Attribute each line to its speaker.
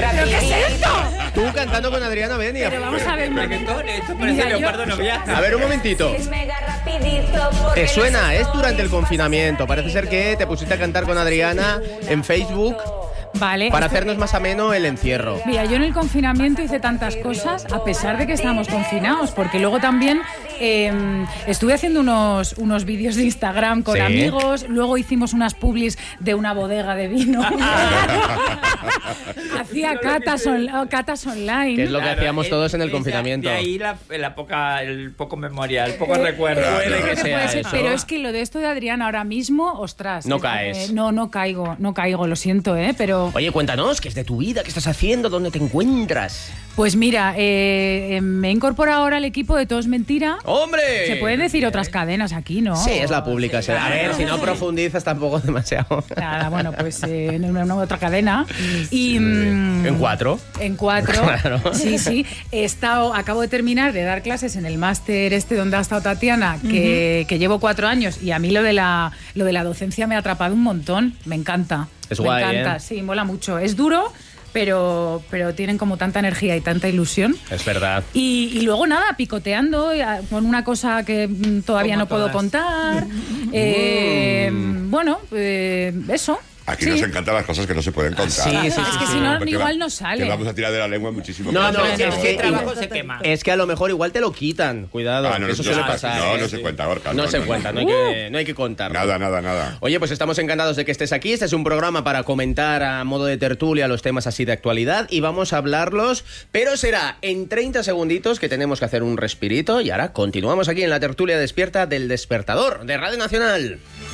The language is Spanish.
Speaker 1: ¿Pero qué es esto?
Speaker 2: Tú cantando con Adriana Benia.
Speaker 1: Pero vamos a ver,
Speaker 3: Reggaetón, esto parece Leopardo Noviaje.
Speaker 2: A ver, un momentito. ¿Te suena? Es durante el confinamiento. Parece ser que te pusiste a cantar con Adriana en Facebook
Speaker 1: Vale.
Speaker 2: para hacernos más ameno el encierro.
Speaker 1: Mira, yo en el confinamiento hice tantas cosas, a pesar de que estábamos confinados, porque luego también estuve haciendo unos vídeos de Instagram con amigos, luego hicimos unas publis de una bodega de vino. Hacía catas online.
Speaker 2: Que es lo que hacíamos todos en el confinamiento.
Speaker 3: De ahí el poco memoria, el poco recuerdo.
Speaker 1: Creo que
Speaker 2: sea
Speaker 1: puede ser,
Speaker 2: eso.
Speaker 1: pero es que lo de esto de Adriana ahora mismo, ostras.
Speaker 2: No caes.
Speaker 1: No caigo, lo siento, pero...
Speaker 2: Oye, cuéntanos, ¿qué es de tu vida? ¿Qué estás haciendo? ¿Dónde te encuentras?
Speaker 1: Pues mira, me he incorporado ahora al equipo de Todo es Mentira.
Speaker 2: ¡Hombre!
Speaker 1: Se pueden decir otras cadenas aquí, ¿no?
Speaker 2: Sí, es la pública. Sí. A ver, si no profundizas tampoco demasiado.
Speaker 1: Nada, bueno, pues en una otra cadena. Y,
Speaker 2: ¿En 4?
Speaker 1: En 4.
Speaker 2: Claro.
Speaker 1: Sí. Acabo de terminar de dar clases en el máster donde ha estado Tatiana, que llevo 4 años, y a mí lo de la docencia me ha atrapado un montón. Me encanta.
Speaker 2: Es guay,
Speaker 1: Me encanta, sí, mola mucho. Es duro, pero tienen como tanta energía y tanta ilusión.
Speaker 2: Es verdad.
Speaker 1: Y luego nada, picoteando con una cosa que todavía no puedo contar. Bueno, eso.
Speaker 4: Aquí nos encantan las cosas que no se pueden contar.
Speaker 2: Sí.
Speaker 1: Es que si no, igual no sale.
Speaker 4: Que vamos a tirar de la lengua muchísimo.
Speaker 2: No,
Speaker 3: Es
Speaker 2: es que
Speaker 3: el trabajo se quema.
Speaker 2: Es que a lo mejor igual te lo quitan. Cuidado, eso suele pasar.
Speaker 4: No se cuenta, Gorka.
Speaker 2: No se cuenta, no hay que contarlo.
Speaker 4: Nada.
Speaker 2: Oye, pues estamos encantados de que estés aquí. Este es un programa para comentar a modo de tertulia los temas así de actualidad y vamos a hablarlos, pero será en 30 segunditos que tenemos que hacer un respirito y ahora continuamos aquí en la tertulia despierta del Despertador de Radio Nacional.